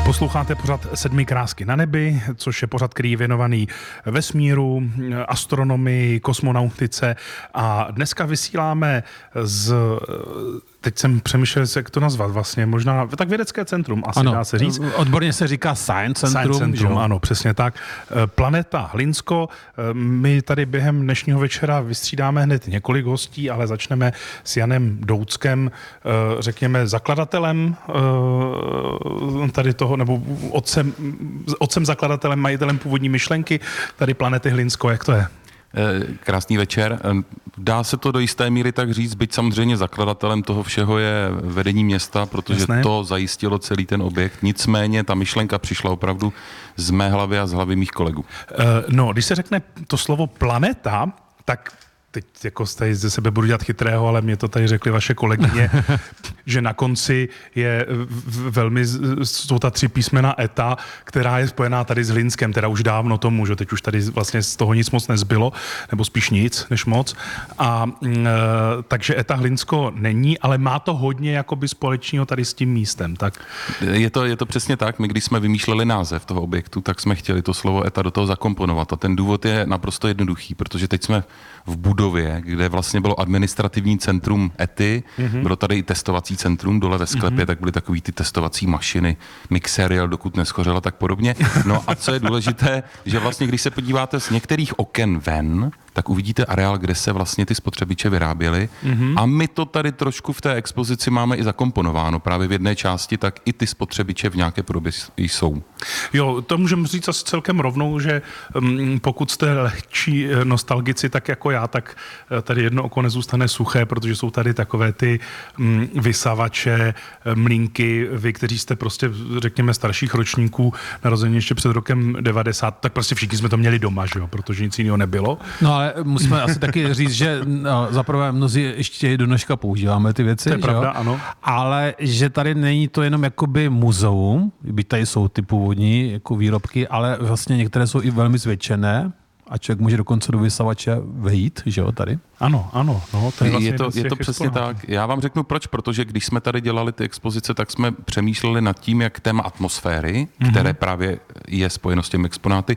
Posloucháte pořad Sedmi krásky na nebi, což je pořad, který je věnovaný vesmíru, astronomii, kosmonautice a dneska vysíláme teď jsem přemýšlel, jak to nazvat vlastně, možná tak vědecké centrum, asi ano, dá se říct. Odborně se říká Science Centrum. Science Centrum, ano, přesně tak. Planeta Hlinsko. My tady během dnešního večera vystřídáme hned několik hostí, ale začneme s Janem Douckem, řekněme zakladatelem tady toho, nebo otcem zakladatelem, majitelem původní myšlenky tady planety Hlinsko. Jak to je? Krásný večer. Dá se to do jisté míry tak říct, byť samozřejmě zakladatelem toho všeho je vedení města, protože to zajistilo celý ten objekt. Nicméně ta myšlenka přišla opravdu z mé hlavy a z hlavy mých kolegů. Když se řekne to slovo planeta, tak teď jako tady ze sebe budu dělat chytrého, ale mě to tady řekly vaše kolegyně, že na konci je jsou ta 3 písmena ETA, která je spojená tady s Hlinskem, teda už dávno tomu, že teď už tady vlastně z toho nic moc nezbylo, nebo spíš nic než moc. Takže ETA Hlinsko není, ale má to hodně jakoby společného tady s tím místem. Tak. Je to přesně tak. My když jsme vymýšleli název toho objektu, tak jsme chtěli to slovo ETA do toho zakomponovat. A ten důvod je naprosto jednoduchý, protože teď jsme v budově, kde vlastně bylo administrativní centrum ETI, bylo tady i testovací centrum dole ve sklepě, tak byly takový ty testovací mašiny, mixeriel, dokud neschořel a tak podobně. No a co je důležité, že vlastně když se podíváte z některých oken ven, tak uvidíte areál, kde se vlastně ty spotřebiče vyráběly. A my to tady trošku v té expozici máme i zakomponováno. Právě v jedné části, tak i ty spotřebiče v nějaké podobě jsou. Jo, to můžeme říct asi celkem rovnou, že pokud jste lehčí nostalgici, tak jako já, tak tady jedno oko nezůstane suché, protože jsou tady takové ty vysavače, mlýnky, vy, kteří jste prostě, řekněme, starších ročníků, narození ještě před rokem 90, tak prostě všichni jsme to měli doma, že jo, protože nic jiného nebylo. No ale musíme asi taky říct, že zaprvé mnozí ještě do dneška používáme ty věci. To je pravda, ano. Ale že tady není to jenom jakoby muzeum, byť tady jsou ty původní jako výrobky, ale vlastně některé jsou i velmi zvětšené a člověk může dokonce do vysavače vejít, že jo, tady. Ano, no, to je vlastně je to přesně tak. Já vám řeknu proč, protože když jsme tady dělali ty expozice, tak jsme přemýšleli nad tím, jak téma atmosféry, které právě je spojeno s těmi exponáty,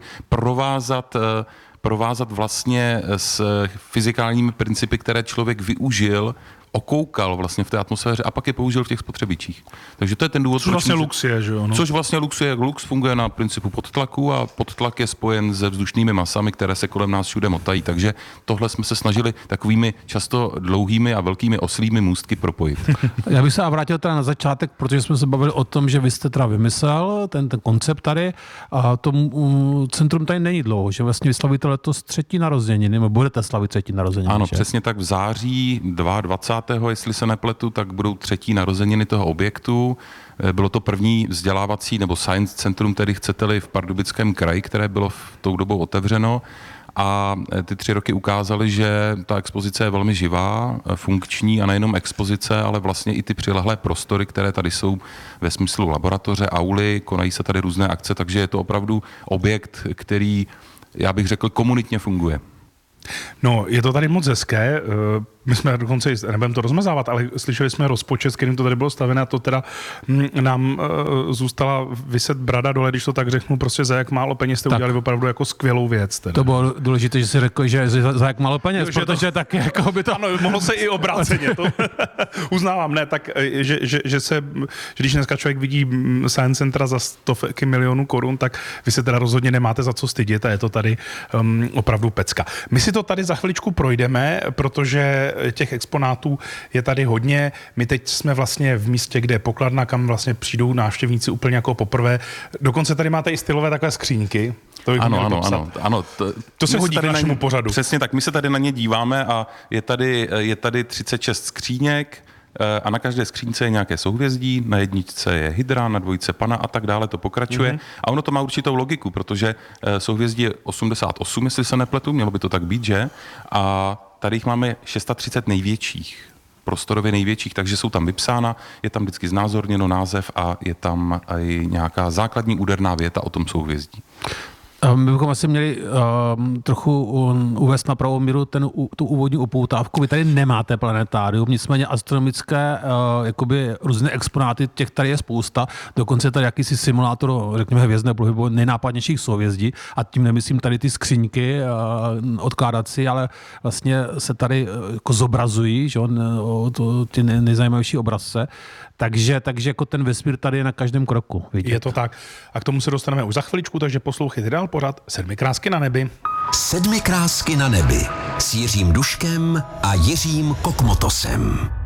provázat vlastně s fyzikálními principy, které člověk využil, okoukal vlastně v té atmosféře a pak je použil v těch spotřebičích. Takže to je ten důvod, což vlastně lux je, že jo? No? Což vlastně lux je. Lux funguje na principu podtlaku a podtlak je spojen se vzdušnými masami, které se kolem nás všude motají. Takže tohle jsme se snažili takovými často dlouhými a velkými oslými můstky propojit. Já bych se vrátil teda na začátek, protože jsme se bavili o tom, že vy jste teda vymyslel ten koncept tady a to centrum tady není dlouho, že vlastně vyslavíte letos 3. narozeniny, nebo budete slavit 3. narozeniny. Ano, že? Přesně tak v září 22. jestli se nepletu, tak budou 3. narozeniny toho objektu. Bylo to první vzdělávací nebo science centrum, tedy chcete-li v Pardubickém kraji, které bylo v tou dobou otevřeno. A ty 3 roky ukázaly, že ta expozice je velmi živá, funkční a nejenom expozice, ale vlastně i ty přilehlé prostory, které tady jsou ve smyslu laboratoře, auly, konají se tady různé akce, takže je to opravdu objekt, který, já bych řekl, komunitně funguje. No, je to tady moc hezké. My jsme dokonce, nebudeme to rozmazávat, ale slyšeli jsme rozpočet, s kterým to tady bylo stavené a to teda nám zůstala vyset brada dole, když to tak řeknu, prostě za jak málo peněz jste udělali opravdu jako skvělou věc. Teda. To bylo důležité, že si řekl, že za jak málo peněz, jo, protože to, taky jako by to... Ano, mohlo se i obráceně, to uznávám, ne, tak, že když dneska člověk vidí Science Centra za stovky milionů korun, tak vy se teda rozhodně nemáte za co stydět a je to tady opravdu pecka. My si to tady za chviličku projdeme, protože těch exponátů je tady hodně. My teď jsme vlastně v místě, kde je pokladna, kam vlastně přijdou návštěvníci úplně jako poprvé. Dokonce tady máte i stylové takové skříňky. Ano. To se hodí k našemu pořadu. Přesně tak, my se tady na ně díváme a je tady 36 skříněk a na každé skřínce je nějaké souhvězdí, na jedničce je Hydra, na dvojce Pana a tak dále, to pokračuje. A ono to má určitou logiku, protože souhvězdí je 88, jestli se nepletu, mělo by to tak být, že? A tady jich máme 630 největších, prostorově největších, takže jsou tam vypsána, je tam vždycky znázorněno název a je tam i nějaká základní úderná věta o tom souhvězdí. My bychom asi měli trochu uvést na pravou míru tu úvodní upoutávku. Vy tady nemáte planetárium, nicméně astronomické jakoby různé exponáty, těch tady je spousta. Dokonce tady jakýsi simulátor, řekněme, hvězdné pohybu nejnápadnějších souhvězdí, a tím nemyslím tady ty skříňky odkládací, ale vlastně se tady jako zobrazují, že ty nejzajímavější obrazce. Takže jako ten vesmír tady je na každém kroku. Vidět. Je to tak. A k tomu se dostaneme už za chviličku, takže poslouchejte dál pořad 7 krásky na nebi. 7 krásky na nebi s Jiřím Duškem a Jiřím Kokmotosem.